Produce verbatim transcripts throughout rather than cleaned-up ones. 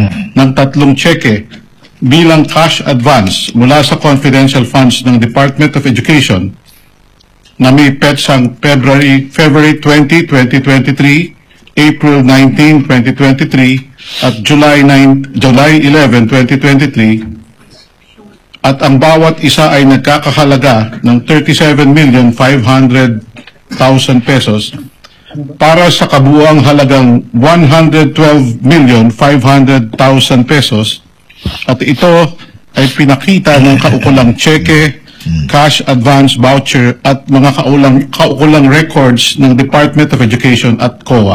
ng tatlong cheque bilang cash advance mula sa confidential funds ng Department of Education na may petsang February, February twentieth, twenty twenty-three, April nineteenth, twenty twenty-three, at July ninth, July eleventh, twenty twenty-three, at ang bawat isa ay nagkakahalaga ng thirty-seven million five hundred thousand pesos para sa kabuuang halagang one hundred twelve million five hundred thousand pesos, at ito ay pinakita ng kaukulang cheque, cash advance voucher at mga kaulang, kaukulang records ng Department of Education at C O A.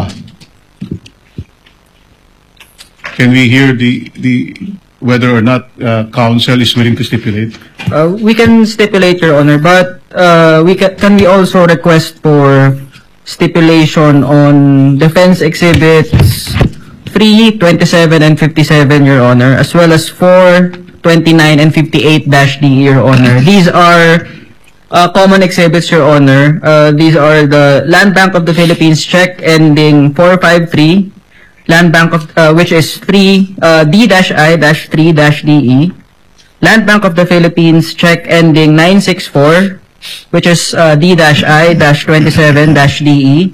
Can we hear the, the whether or not uh, counsel is willing to stipulate? Uh, we can stipulate, Your Honor, but uh, we can, can we also request for stipulation on defense exhibits three, twenty-seven, and fifty-seven, Your Honor, as well as four, twenty-nine, and fifty-eight dash D, Your Honor. These are uh, common exhibits, Your Honor. Uh, these are the Land Bank of the Philippines check ending four five three, Land Bank of, uh, which is three, uh, D-I three D E, Land Bank of the Philippines check ending nine six four, which is uh, D-I twenty-seven D E,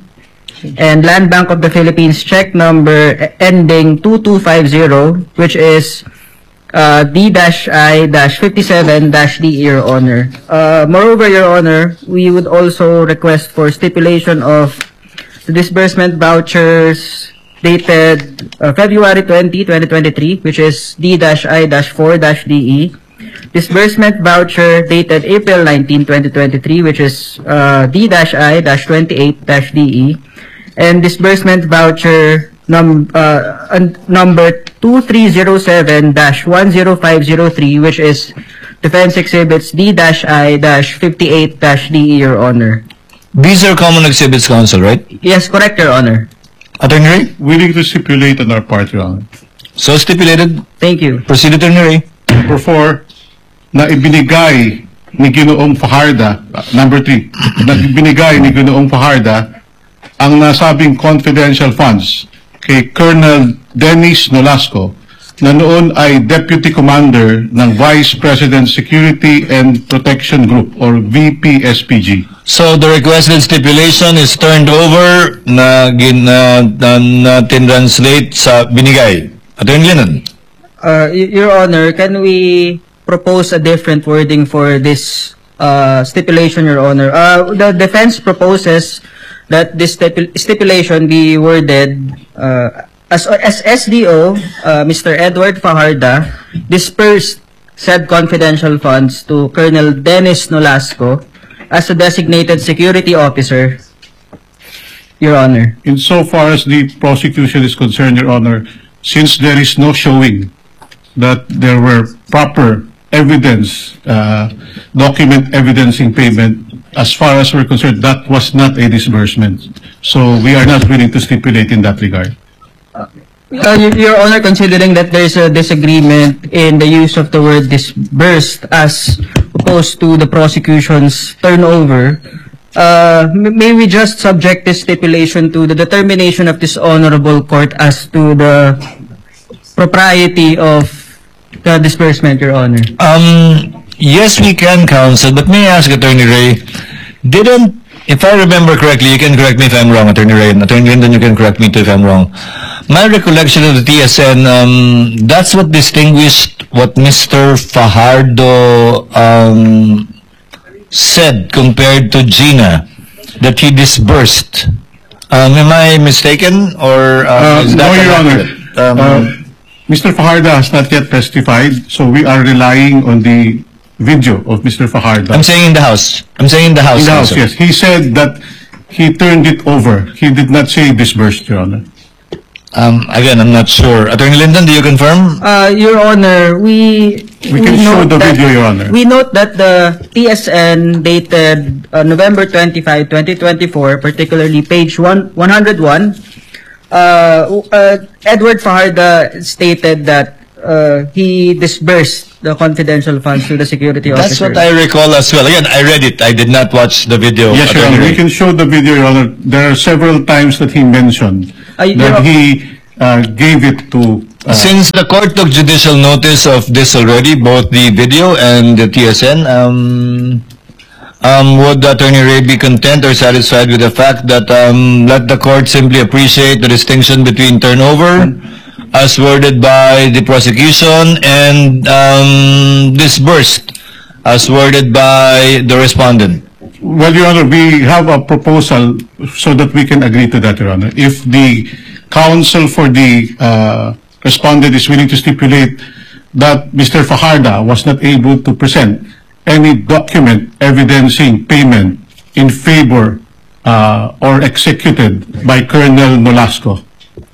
and Land Bank of the Philippines check number ending two two five zero, which is uh, D-I fifty-seven D E, Your Honor. Uh, moreover, Your Honor, we would also request for stipulation of the disbursement vouchers dated uh, February twentieth, twenty twenty-three, which is D-I four D E, disbursement voucher dated April nineteenth, twenty twenty-three, which is uh, D-I twenty-eight D E, and disbursement voucher num uh, number two three zero seven dash one zero five zero three, which is defense exhibits D-I fifty-eight D E, Your Honor. These are common exhibits, counsel, right? Yes, correct, Your Honor. Attorney Ray? Willing to stipulate on our part, Your Honor. So stipulated. Thank you. Proceed, Attorney Ray. Number four, na ibinigay ni Ginoong Fajarda, uh, number three, na ibinigay ni Ginoong Fajarda ang nasabing confidential funds kay Colonel Dennis Nolasco na noon ay Deputy Commander ng Vice President Security and Protection Group or V P S P G. So the requested stipulation is turned over na, gin, na, na, na tinranslate sa binigay. Attorney Lennon. Uh, Y- Your Honor, can we propose a different wording for this uh, stipulation, Your Honor? Uh, the defense proposes that this stipul stipulation be worded uh, as, as S D O, uh, Mister Edward Fajarda, dispersed said confidential funds to Colonel Dennis Nolasco as a designated security officer, Your Honor. Insofar as the prosecution is concerned, Your Honor, since there is no showing that there were proper evidence, uh, document evidencing payment, as far as we're concerned, that was not a disbursement. So we are not willing to stipulate in that regard. Uh, Your Your Honor, considering that there's a disagreement in the use of the word disbursed as opposed to the prosecution's turnover, uh, m- may we just subject this stipulation to the determination of this honorable court as to the propriety of the disbursement, Your Honor? Um, yes, we can, counsel, but may I ask, Attorney Ray, didn't, if I remember correctly, you can correct me if I'm wrong, Attorney Ray, and Attorney Lyndon, you can correct me too if I'm wrong. My recollection of the T S N, um, that's what distinguished what Mister Fajardo um, said compared to Gina, that he disbursed. Um, am I mistaken, or uh, Uh, is no, that Your Honor. inaccurate? Um, Uh, Mister Fajarda has not yet testified, so we are relying on the video of Mister Fajarda. I'm saying in the house. I'm saying in the house. In the house, counsel. yes. He said that he turned it over. He did not say disbursed, Your Honor. Um, again, I'm not sure. Attorney Lyndon, do you confirm? Uh, Your Honor, we... We can show note the that- video, Your Honor. We note that the T S N dated uh, November twenty-fifth, twenty twenty-four, particularly page one, one hundred one, uh, uh, Edward Fajarda stated that uh, he disbursed the confidential funds to the security That's officer. what I recall as well. Again, I read it. I did not watch the video. Yes, Your Attorney Honor. Ray. We can show the video, Your Honor. There are several times that he mentioned Uh, Your that Hon- he uh, gave it to Since the court took judicial notice of this already, both the video and the T S N, um, um, would Attorney Ray be content or satisfied with the fact that um, let the court simply appreciate the distinction between turnover, as worded by the prosecution, and um, disbursed, as worded by the respondent? Well, Your Honor, we have a proposal so that we can agree to that, Your Honor. If the counsel for the uh, respondent is willing to stipulate that Mister Fajarda was not able to present any document evidencing payment in favor uh, or executed by Colonel Nolasco,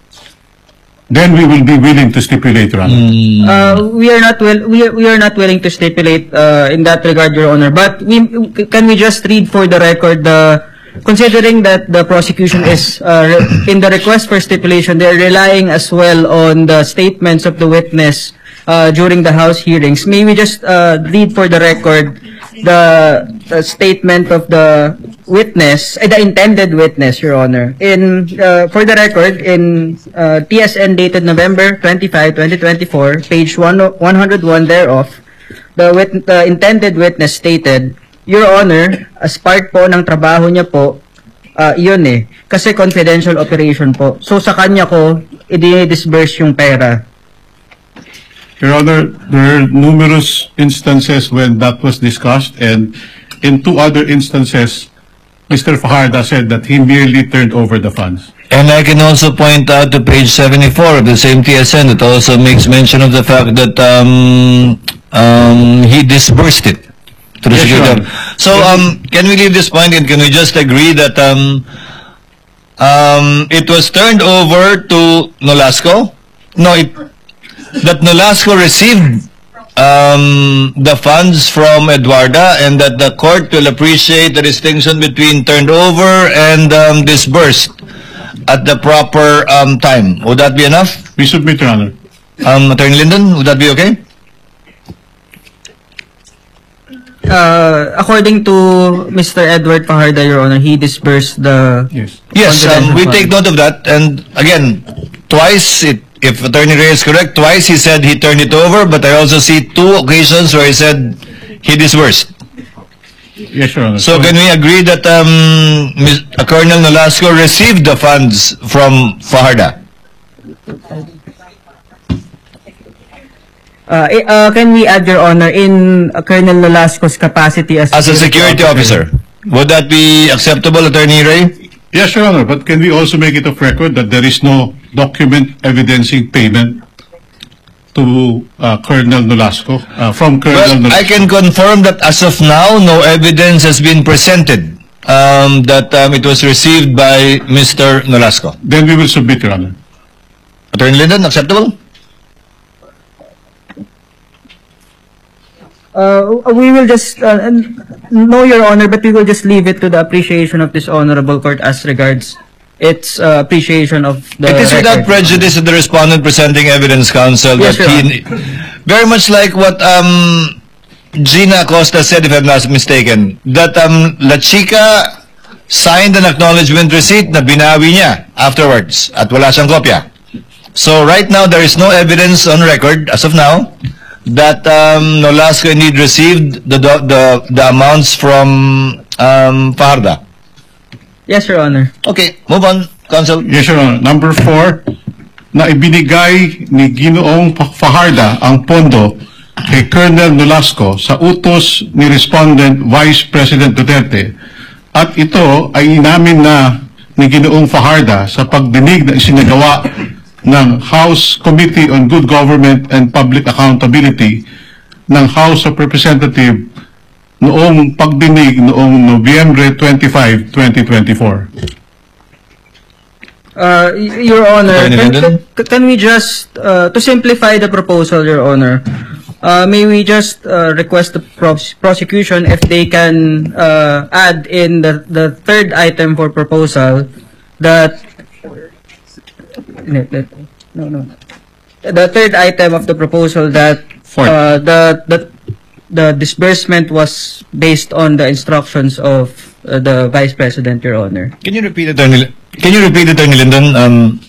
then we will be willing to stipulate, Your Honor. Uh, we are not will we are, we are not willing to stipulate uh, in that regard, Your Honor. But we can we just read for the record the considering that the prosecution is uh, re- in the request for stipulation, they're relying as well on the statements of the witness uh, during the House hearings. May we just uh, read for the record the, the statement of the witness, uh, the intended witness, Your Honor. In uh, for the record, in uh, T S N dated November twenty-fifth, twenty twenty-four, page one hundred one thereof, the, wit- the intended witness stated, Your Honor, as part po ng trabaho niya po, uh, yun eh, kasi confidential operation po. So sa kanya ko, i-disburse yung pera. Your Honor, there are numerous instances when that was discussed, and in two other instances, Mister Fajarda said that he merely turned over the funds. And I can also point out to page seventy-four of the same T S N that also makes mention of the fact that um, um, he disbursed it to the Yes, Your security. Honor. So, um, can we leave this point and can we just agree that um, um, it was turned over to Nolasco? No, it, that Nolasco received um, the funds from Eduarda, and that the court will appreciate the distinction between turned over and um, disbursed at the proper um, time. Would that be enough? We submit, Your Honor. Um, Attorney Linden, would that be okay? Uh, according to Mister Edward Fajarda, Your Honor, he disbursed the... Yes. Yes, um, we confidential take funds. note of that. And again, twice, it, if Attorney Ray is correct, twice he said he turned it over, but I also see two occasions where he said he disbursed. Yes, Your Honor. So can we agree that um, Miz- uh, Colonel Nolasco received the funds from Fajarda? Uh, eh, uh, can we add, Your Honor, in uh, Colonel Nolasco's capacity as... As a security officer. Would that be acceptable, Attorney Ray? Yes, Your Honor, but can we also make it of record that there is no document evidencing payment to uh, Colonel Nolasco, uh, from Colonel Well, Nolasco? I can confirm that as of now, no evidence has been presented um, that um, it was received by Mister Nolasco. Then we will submit, Your Honor. Attorney Linden, acceptable? Uh, we will just... Uh, n- no, Your Honor, but we will just leave it to the appreciation of this honorable court as regards its uh, appreciation of the It is without record. prejudice of the respondent presenting evidence, counsel, Yes, that Your he, very much like what um, Gina Acosta said, if I'm not mistaken, that um, La Chica signed an acknowledgement receipt na binawi niya afterwards at wala siyang kopya. So right now, there is no evidence on record, as of now, that um, Nolasco indeed received the, do- the, the amounts from um, Fajarda. Yes, Your Honor. Okay, move on, counsel. Yes, Your Honor. Number four, na ibinigay ni Ginoong Fajarda ang pondo kay Colonel Nolasco sa utos ni Respondent Vice President Duterte, at ito ay inamin na ni Ginoong Fajarda sa pagdinig na isinagawa ng House Committee on Good Government and Public Accountability ng House of Representatives noong pagdinig noong Nobyembre twenty-fifth, twenty twenty-four. Uh, y- Your Honor, Attorney can, Linden? can, can we just, uh, to simplify the proposal, Your Honor, uh, may we just uh, request the pros- prosecution if they can uh, add in the, the third item for proposal that... No, no. The third item of the proposal that Fourth. uh, the, the, the disbursement was based on the instructions of uh, the Vice President, Your Honor. Can you repeat, Attorney? Can you repeat, Attorney Linden? Um,